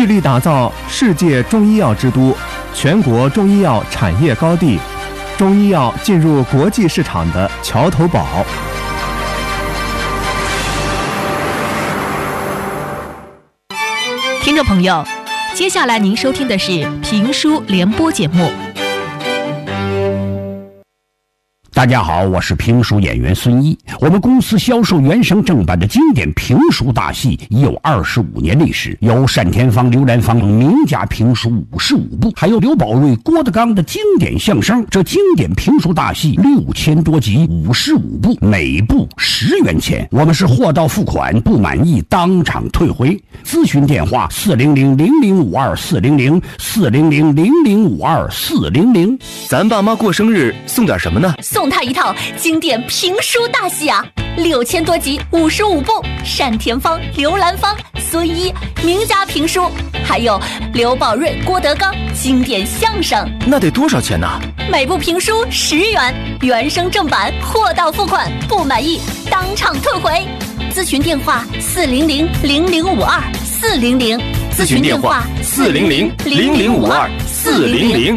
致力打造世界中医药之都，全国中医药产业高地，中医药进入国际市场的桥头堡。 听众朋友，接下来您收听的是评书联播节目。 大家好，我是评书演员孙一。我们公司销售原声正版的经典评书大戏已有25年历史，有单田芳、刘兰芳名家评书55部，还有刘宝瑞、郭德纲的经典相声。这经典评书大戏6000多集，55部，每部10元钱。我们是货到付款，不满意当场退回。咨询电话400-0052-400，400-0052-400。 咱爸妈过生日送点什么呢？ 送他一套经典评书大戏啊，6000多集，55部，单田芳、刘兰芳、孙一名家评书，还有刘宝瑞、郭德纲经典相声。 那得多少钱呢？ 每部评书10元，原声正版，货到付款，不满意当场退回。咨询电话400-0052-400， 咨询电话400-0052-400。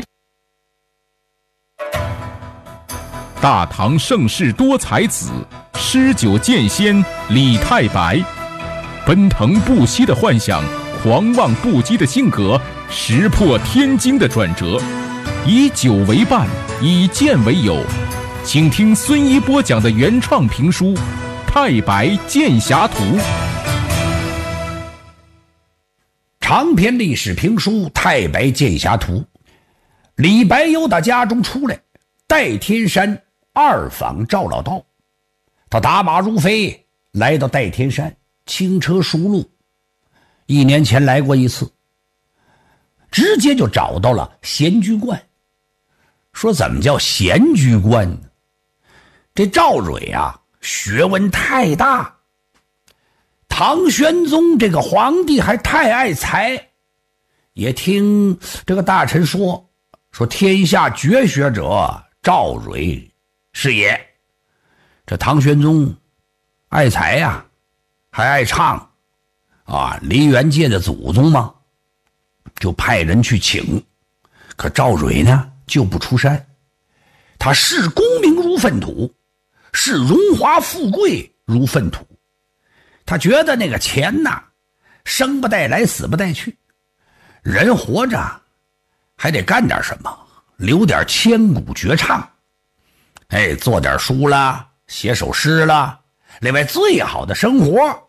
大唐盛世多才子，诗酒剑仙李太白，奔腾不息的幻想，狂妄不羁的性格，石破天惊的转折，以酒为伴，以剑为友。请听孙一播讲的原创评书《太白剑侠图》。 长篇历史评书《太白剑侠图》。李白由他家中出来，代天山二访赵老道。他打马如飞，来到代天山，轻车熟路。1年前来过一次，直接就找到了闲居观。说怎么叫闲居观呢？这赵蕊啊，学问太大。唐玄宗这个皇帝还太爱才，也听这个大臣说天下绝学者赵蕊是也。这唐玄宗爱才呀，还爱唱啊，梨园界的祖宗嘛，就派人去请。可赵蕊呢就不出山，他视功名如粪土，视荣华富贵如粪土。他觉得那个钱呐，生不带来死不带去，人活着还得干点什么，留点千古绝唱。做点书啦，写首诗啦，另外最好的生活